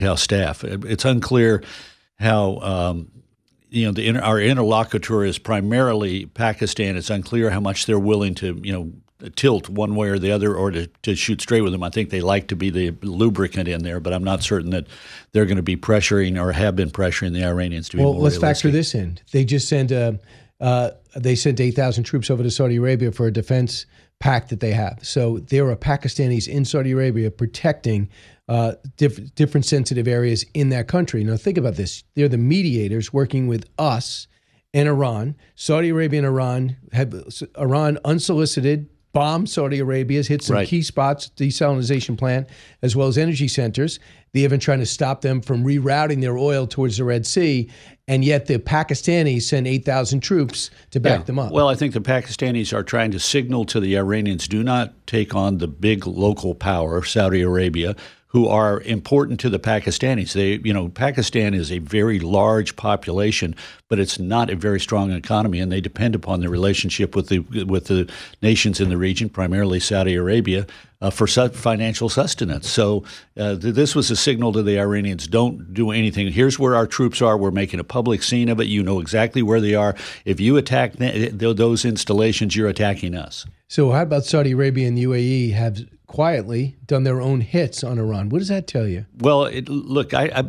House staff. It's unclear how our interlocutor is primarily Pakistan. It's unclear how much they're willing to tilt one way or the other, or to shoot straight with them. I think they like to be the lubricant in there, but I'm not certain that they're going to be pressuring or have been pressuring the Iranians to be more let's realistic. factor this in. They just sent 8,000 troops over to Saudi Arabia for a defense pact that they have. So there are Pakistanis in Saudi Arabia protecting different sensitive areas in that country. Now think about this. They're the mediators working with us and Iran. Saudi Arabia and Iran unsolicited bombed Saudi Arabia, hit some key spots, desalinization plant, as well as energy centers. They're even trying to stop them from rerouting their oil towards the Red Sea, and yet the Pakistanis send 8,000 troops to back them up. Well, I think the Pakistanis are trying to signal to the Iranians, do not take on the big local power, Saudi Arabia, who are important to the Pakistanis. Pakistan is a very large population, but it's not a very strong economy, and they depend upon the relationship with the nations in the region, primarily Saudi Arabia, for financial sustenance. So this was a signal to the Iranians: don't do anything. Here's where our troops are. We're making a public scene of it. You know exactly where they are. If you attack those installations, you're attacking us. So how about Saudi Arabia and the UAE have quietly done their own hits on Iran? What does that tell you? Well, look, I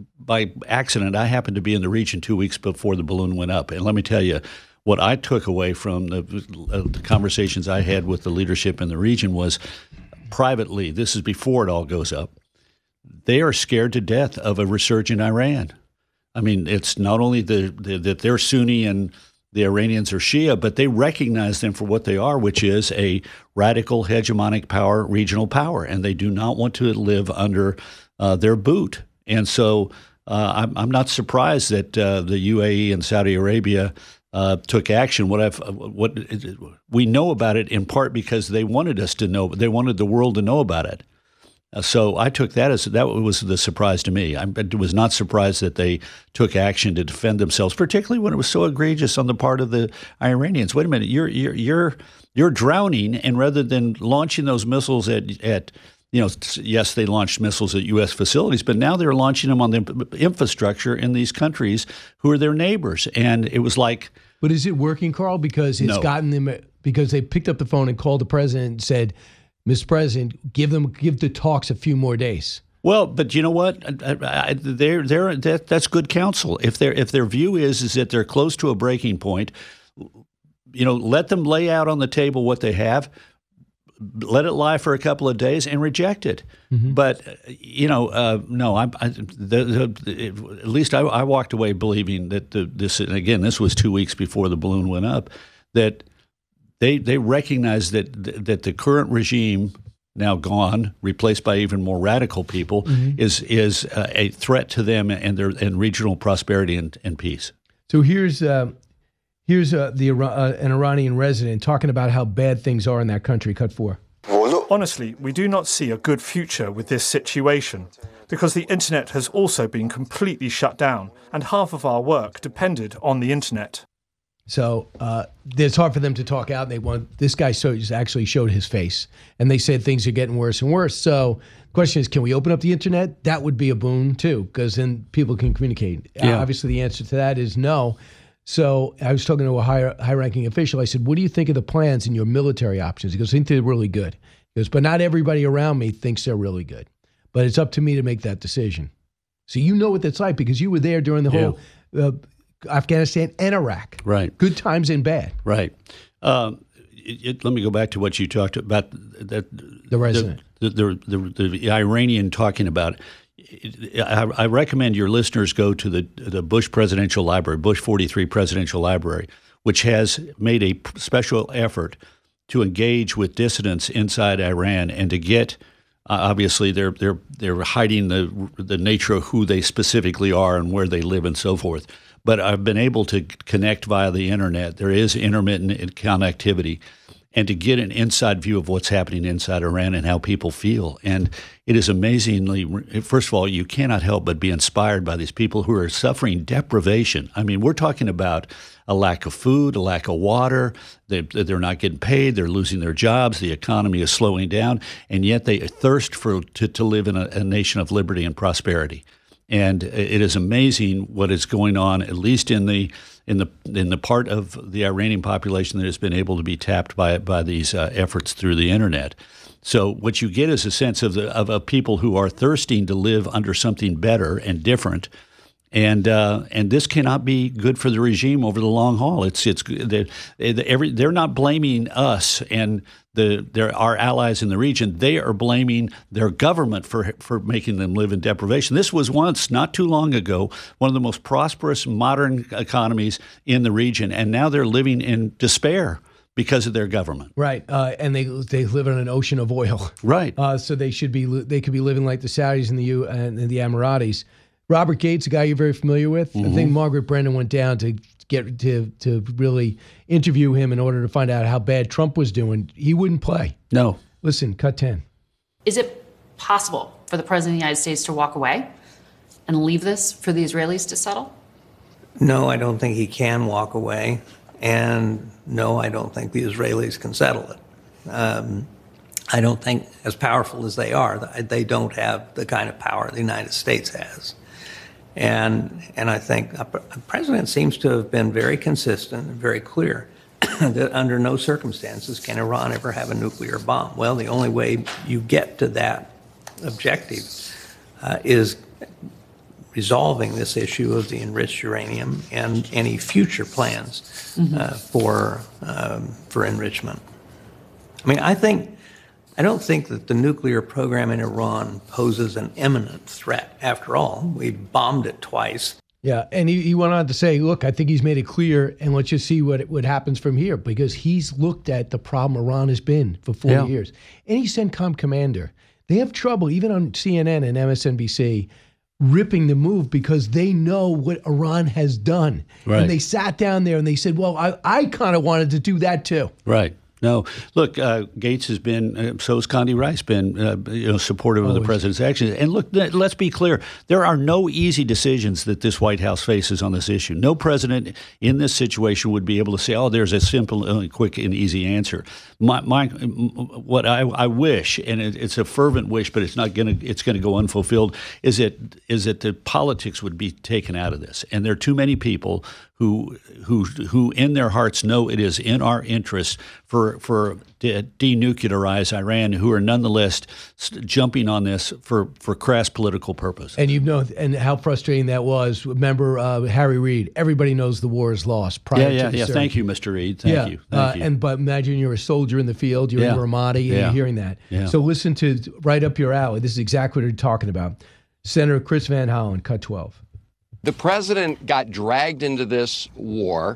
by accident, I happened to be in the region 2 weeks before the balloon went up. And let me tell you, what I took away from the conversations I had with the leadership in the region was, privately, this is before it all goes up, they are scared to death of a resurgent Iran. I mean, it's not only that they're Sunni and the Iranians are Shia, but they recognize them for what they are, which is a radical hegemonic power, regional power, and they do not want to live under their boot. And so I'm not surprised that the UAE and Saudi Arabia took action. What we know about it in part because they wanted us to know. They wanted the world to know about it. So I took that was the surprise to me. I was not surprised that they took action to defend themselves, particularly when it was so egregious on the part of the Iranians. Wait a minute, you're drowning, and rather than launching those missiles at yes, they launched missiles at U.S. facilities, but now they're launching them on the infrastructure in these countries who are their neighbors, and it was like. But is it working, Carl? Because it's gotten them, because they picked up the phone and called the president and said, Mr. President, give the talks a few more days. Well, but you know what? That's good counsel. If their view is that they're close to a breaking point, let them lay out on the table what they have, let it lie for a couple of days, and reject it. Mm-hmm. But no, at least I walked away believing that this was 2 weeks before the balloon went up, that. They recognize that the current regime, now gone, replaced by even more radical people, is a threat to them and regional prosperity and peace. So here's an Iranian resident talking about how bad things are in that country. Cut 4. Honestly, we do not see a good future with this situation, because the internet has also been completely shut down, and half of our work depended on the internet. So it's hard for them to talk out. This guy actually showed his face, and they said things are getting worse and worse. So the question is, can we open up the internet? That would be a boon too, because then people can communicate. Yeah. Obviously, the answer to that is no. So I was talking to a high-ranking official. I said, what do you think of the plans and your military options? He goes, I think they're really good. He goes, but not everybody around me thinks they're really good. But it's up to me to make that decision. So you know what that's like, because you were there during the whole Afghanistan and Iraq. Right. Good times and bad. Right. Let me go back to what you talked about. The resident. The Iranian talking about. I recommend your listeners go to the Bush Presidential Library, Bush 43 Presidential Library, which has made a special effort to engage with dissidents inside Iran and to get. Obviously, they're hiding the nature of who they specifically are and where they live and so forth. But I've been able to connect via the internet. There is intermittent connectivity, and to get an inside view of what's happening inside Iran and how people feel. And it is amazingly, first of all, you cannot help but be inspired by these people who are suffering deprivation. I mean, we're talking about a lack of food, a lack of water. They're not getting paid. They're losing their jobs. The economy is slowing down, and yet they thirst to live in a nation of liberty and prosperity. And it is amazing what is going on, at least in the part of the Iranian population that has been able to be tapped by these efforts through the internet. So what you get is a sense of people who are thirsting to live under something better and different. And this cannot be good for the regime over the long haul. They're not blaming us and our allies in the region. They are blaming their government for making them live in deprivation. This was once, not too long ago, one of the most prosperous modern economies in the region, and now they're living in despair because of their government. Right, and they live on an ocean of oil. Right. So they could be living like the Saudis and the Emiratis. Robert Gates, a guy you're very familiar with. I think Margaret Brennan went down to get to really interview him in order to find out how bad Trump was doing. He wouldn't play. No. Listen, cut 10. Is it possible for the President of the United States to walk away and leave this for the Israelis to settle? No, I don't think he can walk away. And no, I don't think the Israelis can settle it. I don't think, as powerful as they are, they don't have the kind of power the United States has. And I think the president seems to have been very consistent and very clear that under no circumstances can Iran ever have a nuclear bomb. Well, the only way you get to that objective is resolving this issue of the enriched uranium and any future plans for enrichment. I mean, I don't think that the nuclear program in Iran poses an imminent threat. After all, we bombed it twice. Yeah, and he went on to say, look, I think he's made it clear, and let's just see what happens from here, because he's looked at the problem Iran has been for 40 years. Any CENTCOM commander, they have trouble, even on CNN and MSNBC, ripping the move because they know what Iran has done. Right. And they sat down there and they said, well, I kind of wanted to do that too. Right. No, look, Gates has been, so has Condi Rice, been supportive of the president's actions. And look, let's be clear, there are no easy decisions that this White House faces on this issue. No president in this situation would be able to say, oh, there's a simple, quick, and easy answer. What I wish, and it's a fervent wish, but it's going to go unfulfilled, is that the politics would be taken out of this. And there are too many people who in their hearts know it is in our interest for denuclearize Iran, who are nonetheless jumping on this for crass political purpose. And and how frustrating that was. Remember Harry Reid? Everybody knows the war is lost. Yeah. Thank you, Mr. Reid. Thank you. But imagine you're a soldier in the field, you're in Ramadi, and you're hearing that. Yeah. So listen to right up your alley. This is exactly what you're talking about. Senator Chris Van Hollen, cut 12. The president got dragged into this war.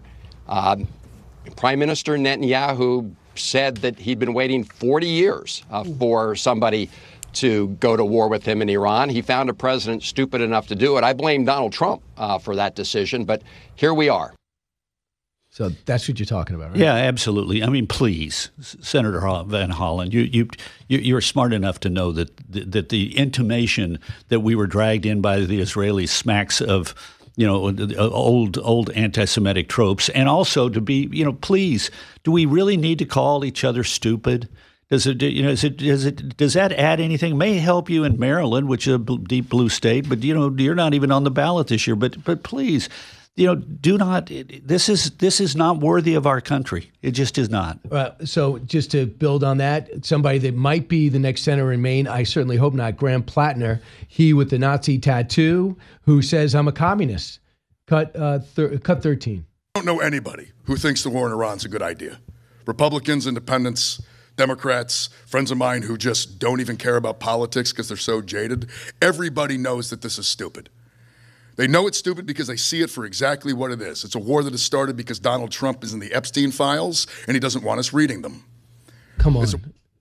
Prime Minister Netanyahu said that he'd been waiting 40 years for somebody to go to war with him in Iran. He found a president stupid enough to do it. I blame Donald Trump for that decision, but here we are. So that's what you're talking about, right? Yeah, absolutely. I mean, please, Senator Van Hollen, you're smart enough to know that the intimation that we were dragged in by the Israelis smacks of, old anti-Semitic tropes, and also to be, please, do we really need to call each other stupid? Does that add anything? It may help you in Maryland, which is a deep blue state, but you're not even on the ballot this year. But please. Do not. This is not worthy of our country. It just is not. So just to build on that, somebody that might be the next senator in Maine, I certainly hope not, Graham Plattner, he with the Nazi tattoo, who says I'm a communist. Cut 13. I don't know anybody who thinks the war in Iran's a good idea. Republicans, independents, Democrats, friends of mine who just don't even care about politics because they're so jaded. Everybody knows that this is stupid. They know it's stupid because they see it for exactly what it is. It's a war that has started because Donald Trump is in the Epstein files and he doesn't want us reading them. Come on.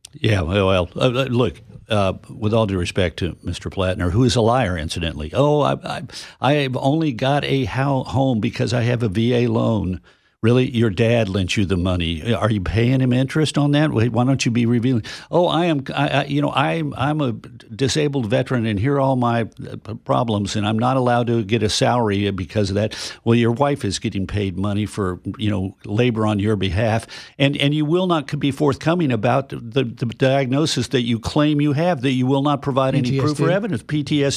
Look, with all due respect to Mr. Plattner, who is a liar, incidentally. I have only got a home because I have a VA loan. Really? Your dad lent you the money. Are you paying him interest on that? Why don't you be revealing? Oh, I'm a disabled veteran, and here are all my problems, and I'm not allowed to get a salary because of that. Well, your wife is getting paid money for labor on your behalf, and you will not be forthcoming about the diagnosis that you claim you have, that you will not provide any proof or PTSD? evidence. PTSD.